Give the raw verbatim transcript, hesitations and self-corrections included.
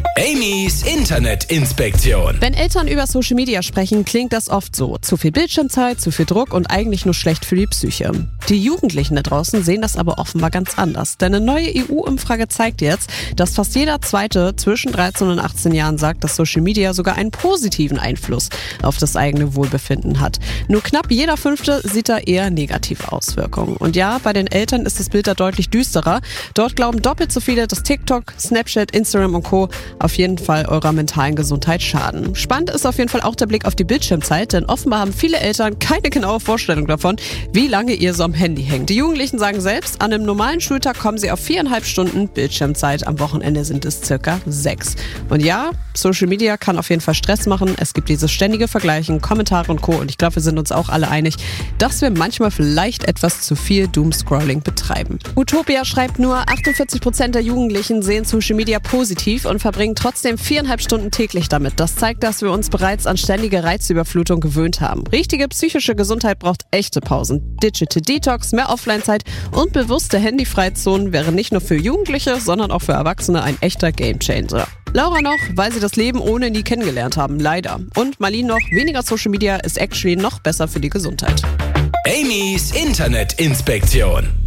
Amy's Internetinspektion. Wenn Eltern über Social Media sprechen, klingt das oft so. Zu viel Bildschirmzeit, zu viel Druck und eigentlich nur schlecht für die Psyche. Die Jugendlichen da draußen sehen das aber offenbar ganz anders. Denn eine neue E U-Umfrage zeigt jetzt, dass fast jeder Zweite zwischen dreizehn und achtzehn Jahren sagt, dass Social Media sogar einen positiven Einfluss auf das eigene Wohlbefinden hat. Nur knapp jeder Fünfte sieht da eher negative Auswirkungen. Und ja, bei den Eltern ist das Bild da deutlich düsterer. Dort glauben doppelt so viele, dass TikTok, Snapchat, Instagram und Co. auf jeden Fall eurer mentalen Gesundheit schaden. Spannend ist auf jeden Fall auch der Blick auf die Bildschirmzeit, denn offenbar haben viele Eltern keine genaue Vorstellung davon, wie lange ihr so am Handy hängt. Die Jugendlichen sagen selbst, an einem normalen Schultag kommen sie auf viereinhalb Stunden Bildschirmzeit, am Wochenende sind es circa sechs. Und ja, Social Media kann auf jeden Fall Stress machen, es gibt dieses ständige Vergleichen, Kommentare und Co. Und ich glaube, wir sind uns auch alle einig, dass wir manchmal vielleicht etwas zu viel Doomscrolling betreiben. Utopia schreibt, nur achtundvierzig Prozent der Jugendlichen sehen Social Media positiv und verbringen trotzdem viereinhalb Stunden täglich damit. Das zeigt, dass wir uns bereits an ständige Reizüberflutung gewöhnt haben. Richtige psychische Gesundheit braucht echte Pausen. Digital Detox, mehr Offline-Zeit und bewusste Handyfreizonen wären nicht nur für Jugendliche, sondern auch für Erwachsene ein echter Gamechanger. Laura noch, weil sie das Leben ohne nie kennengelernt haben, leider. Und Marlene noch, weniger Social Media ist actually noch besser für die Gesundheit. Amy's Internetinspektion.